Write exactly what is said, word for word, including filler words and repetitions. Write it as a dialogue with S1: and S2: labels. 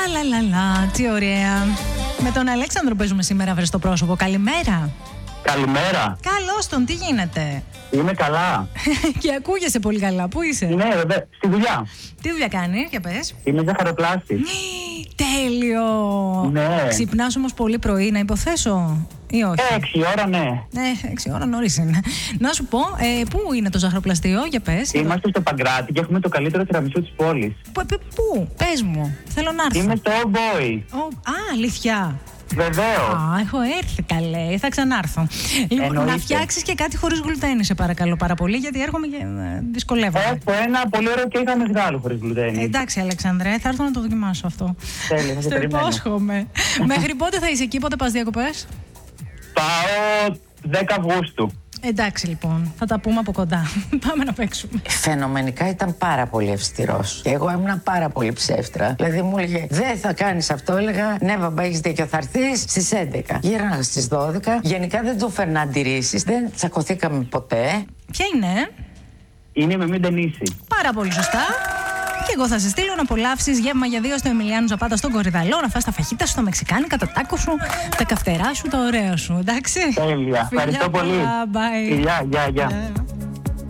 S1: Λα λα λα, τι ωραία. Με τον Αλέξανδρο παίζουμε σήμερα, βρε στο πρόσωπο. Καλημέρα.
S2: Καλημέρα.
S1: Καλώς τον, τι γίνεται?
S2: Είμαι καλά.
S1: Και ακούγεσαι πολύ καλά. Πού είσαι?
S2: Ναι, βέβαια, στη δουλειά.
S1: Τι δουλειά κάνεις, για πες?
S2: Είμαι ζαχαροπλάστη.
S1: Τέλειο.
S2: Ναι.
S1: Ξυπνάς όμως πολύ πρωί, να υποθέσω, ή όχι?
S2: Ε, έξι ώρα, ναι.
S1: Ναι, έξι ώρα νωρίς είναι. Να σου πω, ε, πού είναι το ζαχαροπλαστείο, για πες?
S2: Είμαστε στο Παγκράτη και έχουμε το καλύτερο τυραμισού της πόλης.
S1: Πού, πού, πες μου, θέλω να έρθω.
S2: Είμαι στο Oh Boy.
S1: Oh, α, αλήθεια.
S2: Βεβαίως.
S1: Α, έχω έρθει, καλέ, θα ξανάρθω. Λοιπόν,
S2: Εννοείται.
S1: να φτιάξεις και κάτι χωρίς γλουτένη, σε παρακαλώ πάρα πολύ, γιατί έρχομαι και ε, δυσκολεύομαι.
S2: Έχω ένα πολύ ωραίο κέικ αμυγδάλου χωρίς γλουτένη.
S1: Εντάξει, Αλεξάνδρε, θα έρθω να το δοκιμάσω αυτό.
S2: Τέλεια, θα σε
S1: Στο
S2: περιμένω.
S1: υπόσχομαι. Μέχρι πότε θα είσαι εκεί, πότε πας διακοπές?
S2: Πάω δέκα Αυγούστου.
S1: Εντάξει, λοιπόν, θα τα πούμε από κοντά. Πάμε να παίξουμε.
S3: Φαινομενικά ήταν πάρα πολύ αυστηρός. Και εγώ ήμουν πάρα πολύ ψεύτρα. Δηλαδή μου έλεγε: δεν θα κάνεις αυτό. Έλεγα: ναι, μπαμπά, έχεις δίκιο. Θα έρθεις στις έντεκα. Γύρναγα στις δώδεκα. Γενικά δεν του φέρνα αντιρρήσεις. Δεν τσακωθήκαμε ποτέ.
S1: Ποια είναι?
S2: Είναι με μην ταινίσει.
S1: Πάρα πολύ σωστά. Και εγώ θα σε στείλω να απολαύσεις γεύμα για δύο στο Εμιλιάνο Ζαπάτα στον Κορυδαλό, να φας τα φαγητά σου, τα μεξικάνικα, τα τάκο σου, τα καυτερά σου, τα ωραία σου. Εντάξει.
S2: Τέλεια. Ευχαριστώ πολύ.
S1: Bye.
S2: Γεια, γεια, γεια.